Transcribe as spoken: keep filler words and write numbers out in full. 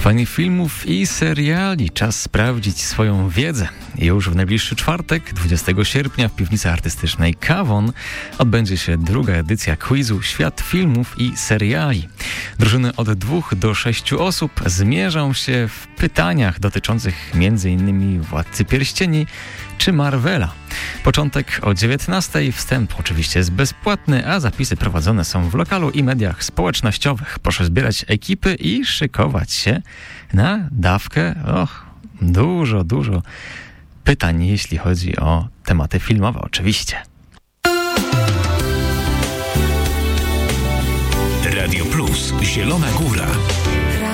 Fani filmów i seriali, czas sprawdzić swoją wiedzę. Już w najbliższy czwartek, dwudziestego sierpnia w piwnicy artystycznej Kawon odbędzie się druga edycja quizu Świat filmów i seriali. Drużyny od dwóch do sześciu osób zmierzą się w pytaniach dotyczących między innymi Władcy Pierścieni czy Marvela. Początek o dziewiętnastej, wstęp oczywiście jest bezpłatny, a zapisy prowadzone są w lokalu i mediach społecznościowych. Proszę zbierać ekipy i szykować się na dawkę, och, dużo, dużo pytań, jeśli chodzi o tematy filmowe oczywiście. Radio Plus, Zielona Góra.